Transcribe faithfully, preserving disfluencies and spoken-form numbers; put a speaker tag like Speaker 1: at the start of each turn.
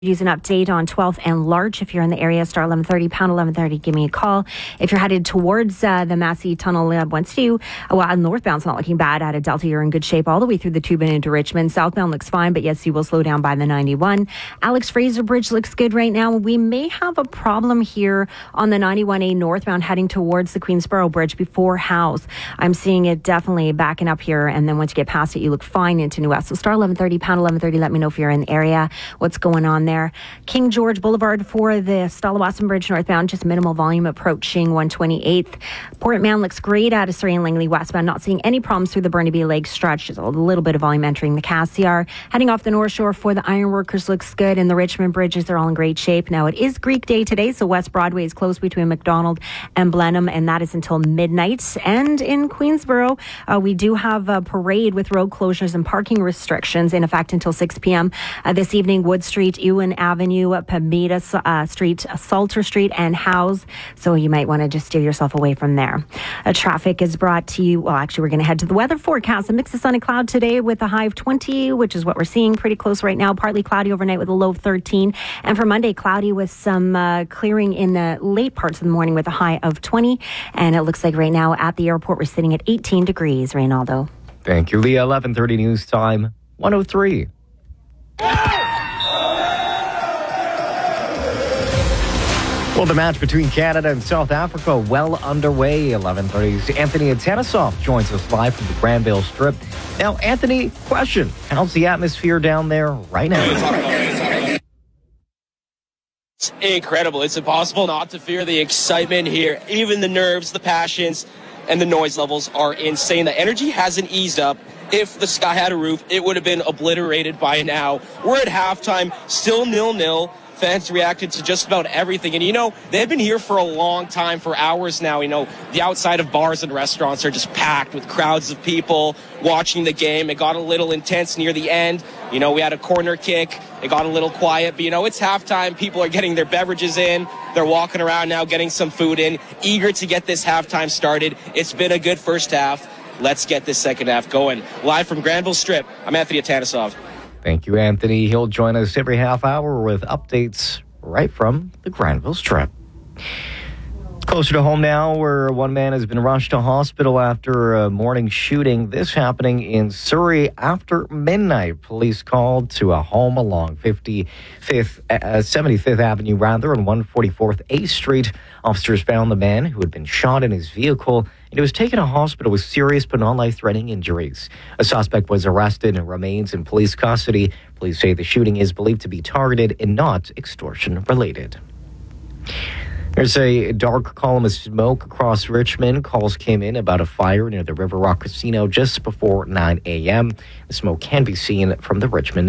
Speaker 1: Use an update on twelfth and Larch. If you're in the area, star eleven thirty, pound eleven thirty, give me a call. If you're headed towards uh, the Massey Tunnel, uh, once you, uh, well, northbound's not looking bad. Out of Delta, you're in good shape all the way through the tube and into Richmond. Southbound looks fine, but yes, you will slow down by the ninety-one. Alex Fraser Bridge looks good right now. We may have a problem here on the ninety-one A northbound heading towards the Queensboro Bridge before House. I'm seeing it definitely backing up here, and then once you get past it, you look fine into New West. So star eleven thirty, pound eleven thirty, let me know if you're in the area, what's going on there. There. King George Boulevard for the Stalawasan Bridge northbound, just minimal volume approaching one twenty-eighth. Portman looks great out of Surrey and Langley westbound. Not seeing any problems through the Burnaby Lake stretch. Just a little bit of volume entering the Cassiar. Heading off the North Shore for the Ironworkers looks good, and the Richmond bridges are all in great shape. Now, it is Greek Day today, so West Broadway is closed between McDonald and Blenheim, and that is until midnight. And in Queensboro, uh, we do have a parade with road closures and parking restrictions in effect until six p.m. Uh, this evening. Wood Street, Ewan Avenue, Pamita uh, Street, Salter Street, and Howes. So you might want to just steer yourself away from there. Uh, traffic is brought to you. Well, actually, we're going to head to the weather forecast. A mix of sun and cloud today with a high of twenty, which is what we're seeing pretty close right now. Partly cloudy overnight with a low of thirteen. And for Monday, cloudy with some uh, clearing in the late parts of the morning with a high of twenty. And it looks like right now at the airport, we're sitting at eighteen degrees. Reynaldo.
Speaker 2: Thank you. The eleven thirty news time, one oh three. Well, the match between Canada and South Africa well underway. eleven thirty's Anthony Atanasoff joins us live from the Granville Strip. Now, Anthony, question. How's the atmosphere down there right now?
Speaker 3: It's incredible. It's impossible not to fear the excitement here. Even the nerves, the passions, and the noise levels are insane. The energy hasn't eased up. If the sky had a roof, it would have been obliterated by now. We're at halftime, still nil-nil. Fans reacted to just about everything. And, you know, they've been here for a long time, for hours now. You know, the outside of bars and restaurants are just packed with crowds of people watching the game. It got a little intense near the end. You know, we had a corner kick. It got a little quiet. But, you know, it's halftime. People are getting their beverages in. They're walking around now, getting some food in, eager to get this halftime started. It's been a good first half. Let's get this second half going. Live from Granville Strip, I'm Anthony Atanasoff.
Speaker 2: Thank you, Anthony. He'll join us every half hour with updates right from the Granville Strip. Closer to home now, where one man has been rushed to hospital after a morning shooting. This happening in Surrey after midnight. Police called to a home along fifty-fifth, uh, seventy-fifth Avenue, rather, and one forty-fourth A Street. Officers found the man who had been shot in his vehicle, and he was taken to hospital with serious but non-life-threatening injuries. A suspect was arrested and remains in police custody. Police say the shooting is believed to be targeted and not extortion-related. There's a dark column of smoke across Richmond. Calls came in about a fire near the River Rock Casino just before nine a.m. The smoke can be seen from the Richmond